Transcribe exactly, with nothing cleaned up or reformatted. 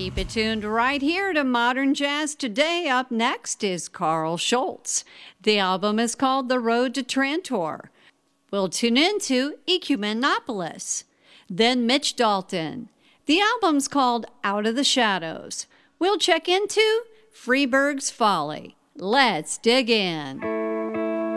Keep it tuned right here to Modern Jazz Today. Up next is Carl Schultz. The album is called The Road to Trantor. We'll tune into Ecumenopolis. Then Mitch Dalton. The album's called Out of the Shadows. We'll check into Freeburg's Folly. Let's dig in.